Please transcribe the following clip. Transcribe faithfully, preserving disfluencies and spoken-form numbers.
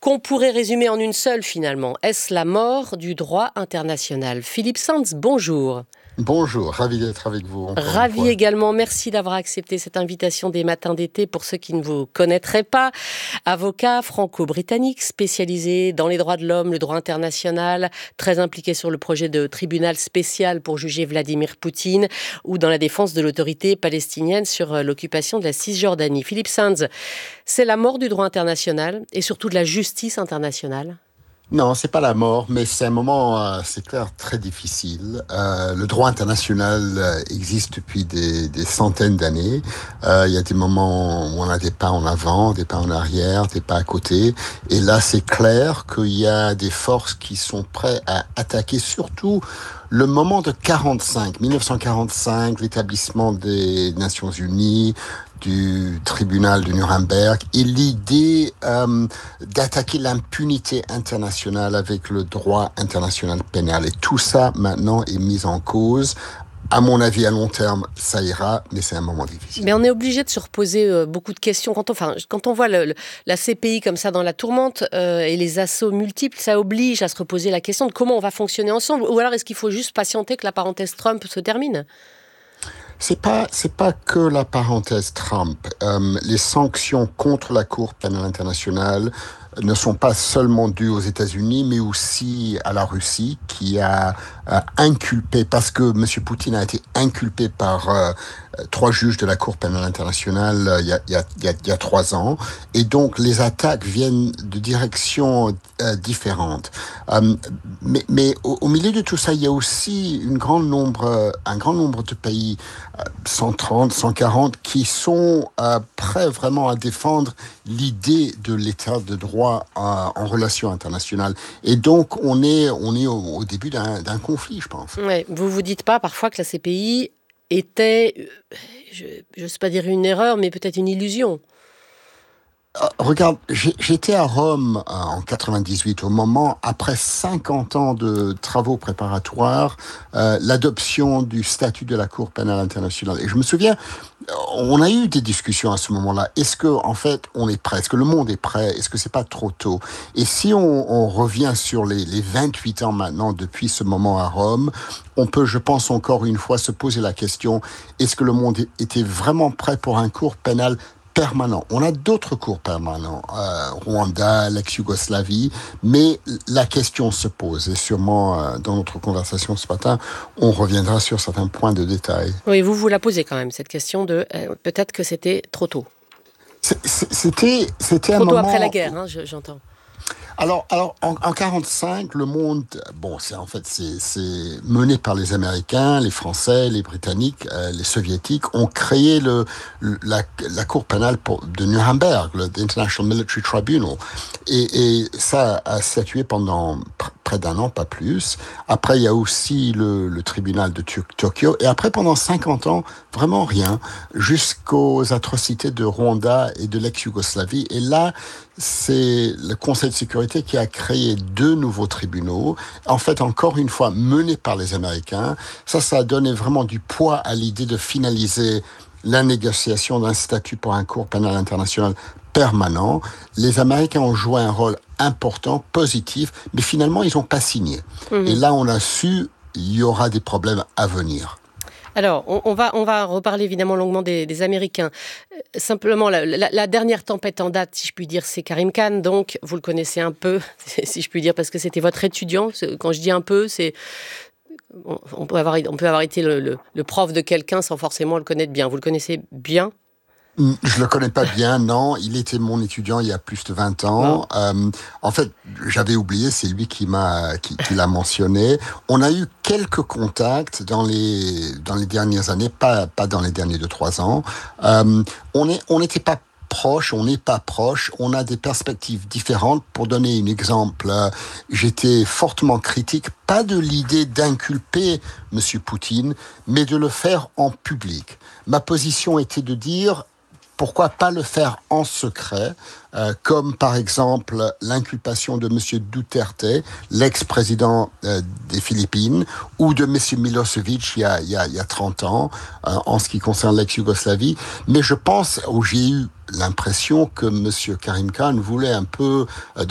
qu'on pourrait résumer en une seule finalement. Est-ce la mort du droit international ? Philippe Sands, bonjour. Bonjour, ravi d'être avec vous. Ravi également, merci d'avoir accepté cette invitation des matins d'été. Pour ceux qui ne vous connaîtraient pas, avocat franco-britannique spécialisé dans les droits de l'homme, le droit international, très impliqué sur le projet de tribunal spécial pour juger Vladimir Poutine ou dans la défense de l'autorité palestinienne sur l'occupation de la Cisjordanie. Philippe Sands, c'est la mort du droit international et surtout de la justice internationale ? Non, c'est pas la mort, mais c'est un moment, euh, c'est clair, très difficile. Euh, le droit international euh, existe depuis des, des centaines d'années. Euh, il y a des moments où on a des pas en avant, des pas en arrière, des pas à côté. Et là, c'est clair qu'il y a des forces qui sont prêtes à attaquer, surtout le moment de quarante-cinq, mille neuf cent quarante-cinq, l'établissement des Nations Unies, du tribunal de Nuremberg, et l'idée euh, d'attaquer l'impunité internationale avec le droit international pénal. Et tout ça, maintenant, est mis en cause. À mon avis, à long terme, ça ira, mais c'est un moment difficile. Mais on est obligé de se reposer euh, beaucoup de questions. Quand on, enfin, quand on voit le, le, la C P I comme ça dans la tourmente euh, et les assauts multiples, ça oblige à se reposer la question de comment on va fonctionner ensemble. Ou alors est-ce qu'il faut juste patienter que la parenthèse Trump se termine ? C'est pas, c'est pas que la parenthèse Trump. Euh, les sanctions contre la Cour pénale internationale ne sont pas seulement dues aux États-Unis, mais aussi à la Russie, qui a, a inculpé, parce que M. Poutine a été inculpé par euh, trois juges de la Cour pénale internationale euh, il, y a, il, y a, il, y a, il y a trois ans. Et donc, les attaques viennent de directions euh, différentes. Euh, mais mais au, au milieu de tout ça, il y a aussi une grande nombre, euh, un grand nombre de pays, euh, cent trente, cent quarante, qui sont euh, prêts vraiment à défendre l'idée de l'état de droit en relations internationales. Et donc, on est, on est au, au début d'un, d'un conflit, je pense. Ouais, vous vous dites pas parfois que la C P I était, je n'ose pas dire une erreur, mais peut-être une illusion ? Euh, regarde, j'ai, j'étais à Rome euh, en quatre-vingt-dix-huit, au moment, après cinquante ans de travaux préparatoires, euh, l'adoption du statut de la Cour pénale internationale. Et je me souviens, on a eu des discussions à ce moment-là. Est-ce que, en fait, on est prêt ? Est-ce que le monde est prêt ? Est-ce que c'est pas trop tôt ? Et si on, on revient sur les, les vingt-huit ans maintenant depuis ce moment à Rome, on peut, je pense, encore une fois se poser la question, est-ce que le monde était vraiment prêt pour un cours pénal permanent? On a d'autres cours permanents, euh, Rwanda, l'ex-Yougoslavie, mais la question se pose. Et sûrement, euh, dans notre conversation ce matin, on reviendra sur certains points de détail. Oui, vous vous la posez quand même, cette question de euh, peut-être que c'était trop tôt. C'est, c'était, c'était trop un tôt moment... après la guerre, hein, je, j'entends. Alors, alors en, en quarante-cinq, le monde, bon, c'est en fait c'est, c'est mené par les Américains, les Français, les Britanniques, euh, les Soviétiques ont créé le, le la, la Cour pénale pour, de Nuremberg, le International Military Tribunal, et, et ça a statué pendant pr- près d'un an, pas plus. Après, il y a aussi le, le tribunal de Tur- Tokyo, et après pendant cinquante ans, vraiment rien, jusqu'aux atrocités de Rwanda et de l'ex-Yougoslavie. Et là, c'est le Conseil de sécurité qui a créé deux nouveaux tribunaux, en fait encore une fois menés par les Américains. Ça, ça a donné vraiment du poids à l'idée de finaliser la négociation d'un statut pour un cours pénal international permanent. Les Américains ont joué un rôle important, positif, mais finalement ils n'ont pas signé. Mmh. Et là, on a su, il y aura des problèmes à venir. Alors, on, on, va, on va reparler évidemment longuement des, des Américains. Euh, simplement, la, la, la dernière tempête en date, si je puis dire, c'est Karim Khan. Donc, vous le connaissez un peu, si je puis dire, parce que c'était votre étudiant. Quand je dis un peu, c'est... On, on, peut, avoir, on peut avoir été le, le, le prof de quelqu'un sans forcément le connaître bien. Vous le connaissez bien ? Je le connais pas bien, non. Il était mon étudiant il y a plus de vingt ans. Wow. Euh, en fait, j'avais oublié, c'est lui qui m'a, qui, qui l'a mentionné. On a eu quelques contacts dans les, dans les dernières années, pas, pas dans les derniers deux, trois ans. Euh, on est, on n'était pas proche, on n'est pas proche, on a des perspectives différentes. Pour donner un exemple, euh, j'étais fortement critique, pas de l'idée d'inculper M. Poutine, mais de le faire en public. Ma position était de dire, pourquoi pas le faire en secret, euh, comme par exemple l'inculpation de M. Duterte, l'ex-président euh, des Philippines, ou de M. Milosevic il y a, il y a, il y a trente ans, euh, en ce qui concerne l'ex-Yougoslavie. Mais je pense, où j'ai eu l'impression que M. Karim Khan voulait un peu... Euh,